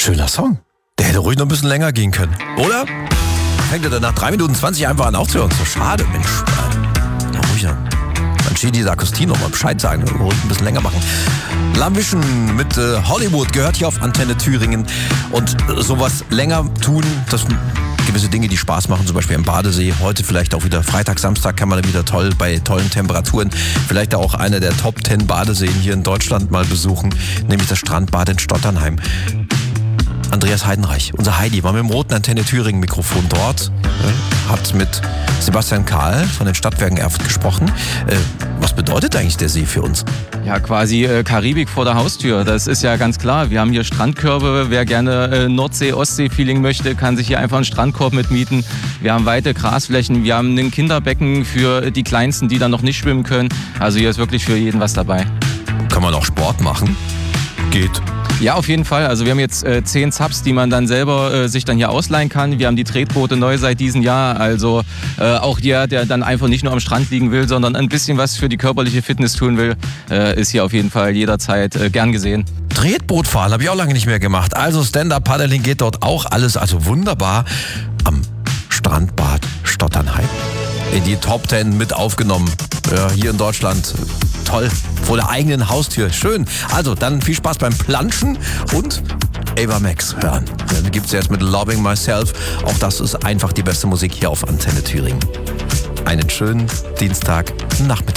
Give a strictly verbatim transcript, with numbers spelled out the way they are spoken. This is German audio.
Schöner Song. Der hätte ruhig noch ein bisschen länger gehen können, oder? Fängt er dann nach drei Minuten zwanzig einfach an aufzuhören. So schade, Mensch. Na ruhig dann. Dann steht dieser Akustin noch mal Bescheid sagen und ruhig ein bisschen länger machen. Lambition mit äh, Hollywood gehört hier auf Antenne Thüringen. Und äh, sowas länger tun, das gewisse Dinge, die Spaß machen, zum Beispiel im Badesee. Heute vielleicht auch wieder Freitag, Samstag kann man dann wieder toll bei tollen Temperaturen vielleicht auch einer der Top zehn Badeseen hier in Deutschland mal besuchen, nämlich das Strandbad in Stotternheim. Andreas Heidenreich, unser Heidi, war mit dem roten Antenne Thüringen Mikrofon dort, äh, hat mit Sebastian Kahl von den Stadtwerken Erfurt gesprochen. Äh, was bedeutet eigentlich der See für uns? Ja, quasi äh, Karibik vor der Haustür. Das ist ja ganz klar. Wir haben hier Strandkörbe. Wer gerne äh, Nordsee-Ostsee-Feeling möchte, kann sich hier einfach einen Strandkorb mitmieten. Wir haben weite Grasflächen. Wir haben ein Kinderbecken für die Kleinsten, die dann noch nicht schwimmen können. Also hier ist wirklich für jeden was dabei. Kann man auch Sport machen? Geht. Ja, auf jeden Fall. Also wir haben jetzt äh, zehn Subs, die man dann selber äh, sich dann hier ausleihen kann. Wir haben die Tretboote neu seit diesem Jahr. Also äh, auch der, der dann einfach nicht nur am Strand liegen will, sondern ein bisschen was für die körperliche Fitness tun will, äh, ist hier auf jeden Fall jederzeit äh, gern gesehen. Tretbootfahren habe ich auch lange nicht mehr gemacht. Also Stand-Up-Paddling geht dort auch alles. Also wunderbar am Strandbad Stotternheim. In die Top zehn mit aufgenommen. Ja, hier in Deutschland. Toll. Vor der eigenen Haustür. Schön. Also, dann viel Spaß beim Planschen und Ava Max hören. Dann gibt's jetzt mit Loving Myself. Auch das ist einfach die beste Musik hier auf Antenne Thüringen. Einen schönen Dienstagnachmittag.